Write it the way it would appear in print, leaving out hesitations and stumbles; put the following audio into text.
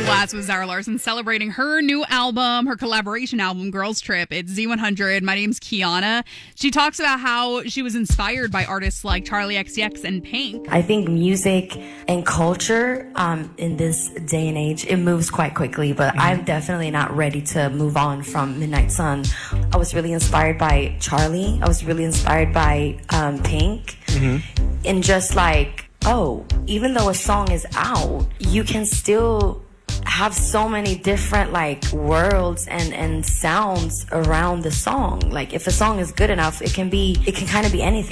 Last was Zara Larson celebrating her new album, her collaboration album, Girls Trip. It's Z100. My name's Kiana. She talks about how she was inspired by artists like Charlie XCX and Pink. I think music and culture in this day and age, it moves quite quickly, but I'm definitely not ready to move on from Midnight Sun. I was really inspired by Charlie. I was really inspired by Pink. And just like, oh, even though a song is out, you can still have so many different like worlds and sounds around the song. Like if a song is good enough, it can kind of be anything.